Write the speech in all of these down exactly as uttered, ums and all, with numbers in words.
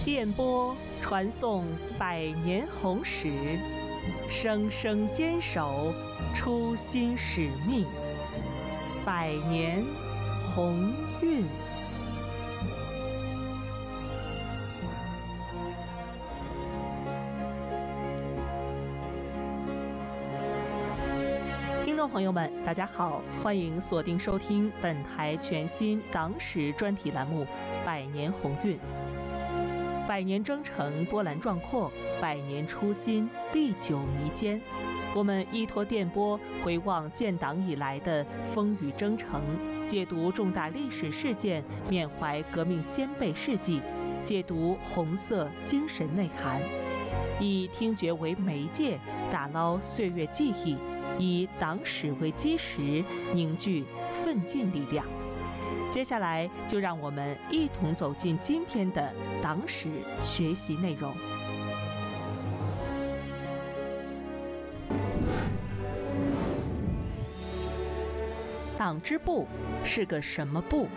电波传送百年红石，生生坚守初心使命，百年鸿运。听众朋友们，大家好，欢迎锁定收听本台全新党史专题栏目《百年鸿运》。百年征程波澜壮阔，百年初心历久弥坚。我们依托电波回望建党以来的风雨征程，解读重大历史事件，缅怀革命先辈事迹，解读红色精神内涵，以听觉为媒介，打捞岁月记忆，以党史为基石，凝聚奋进力量。接下来就让我们一同走进今天的党史学习内容。党支部是个什么部？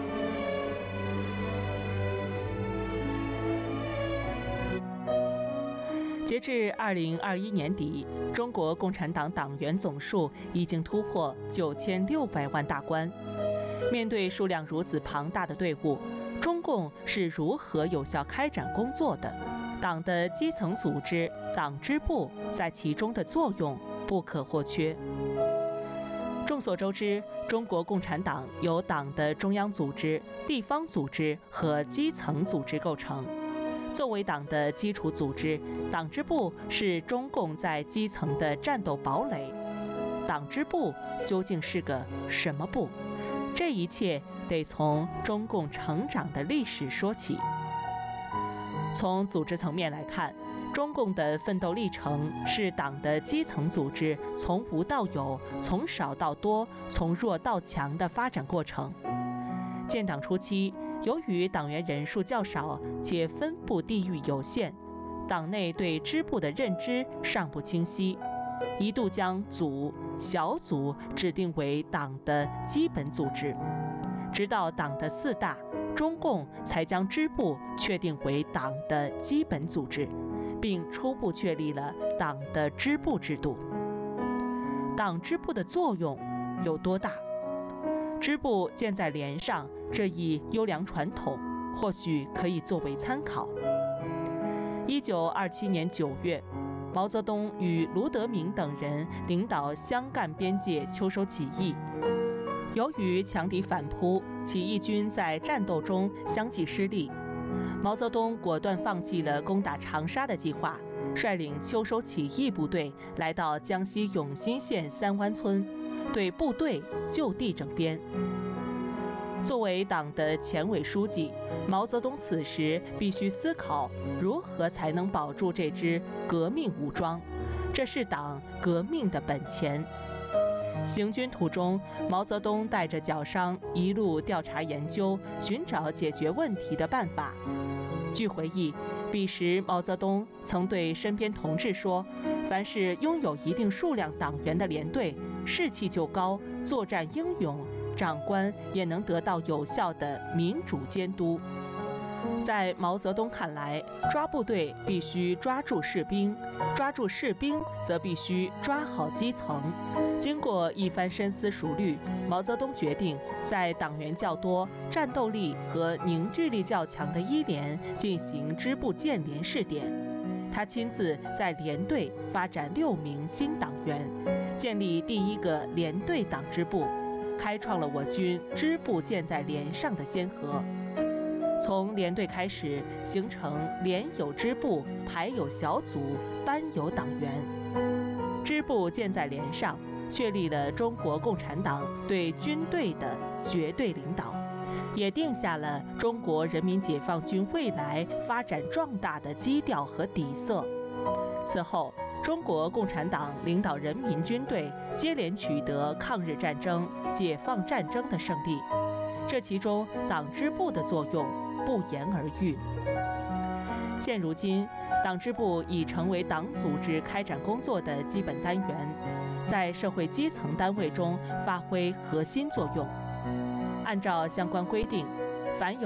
截至二零二一年底，中国共产党党员总数已经突破九千六百万大关。面对数量如此庞大的队伍，中共是如何有效开展工作的？党的基层组织党支部在其中的作用不可或缺。众所周知，中国共产党由党的中央组织、地方组织和基层组织构成。作为党的基础组织，党支部是中共在基层的战斗堡垒。党支部究竟是个什么部？这一切得从中共成长的历史说起。从组织层面来看，中共的奋斗历程是党的基层组织从无到有、从少到多、从弱到强的发展过程。建党初期，由于党员人数较少且分布地域有限，党内对支部的认知尚不清晰，一度将组、小组指定为党的基本组织，直到党的四大，中共才将支部确定为党的基本组织，并初步确立了党的支部制度。党支部的作用有多大？支部建在连上这一优良传统，或许可以作为参考。一九二七年九月，毛泽东与卢德铭等人领导湘赣边界秋收起义。由于强敌反扑，起义军在战斗中相继失利，毛泽东果断放弃了攻打长沙的计划，率领秋收起义部队来到江西永新县三湾村，对部队就地整编。作为党的前委书记，毛泽东此时必须思考如何才能保住这支革命武装，这是党革命的本钱。行军途中，毛泽东带着脚伤一路调查研究，寻找解决问题的办法。据回忆，彼时毛泽东曾对身边同志说，凡是拥有一定数量党员的连队，士气就高，作战英勇，长官也能得到有效的民主监督。在毛泽东看来，抓部队必须抓住士兵，抓住士兵则必须抓好基层。经过一番深思熟虑，毛泽东决定在党员较多、战斗力和凝聚力较强的一连进行支部建连试点。他亲自在连队发展六名新党员，建立第一个连队党支部，开创了我军支部建在连上的先河。从连队开始，形成连有支部，排有小组，班有党员。支部建在连上，确立了中国共产党对军队的绝对领导，也定下了中国人民解放军未来发展壮大的基调和底色。此后，中国共产党领导人民军队接连取得抗日战争、解放战争的胜利，这其中党支部的作用不言而喻。现如今，党支部已成为党组织开展工作的基本单元，在社会基层单位中发挥核心作用。按照相关规定，凡有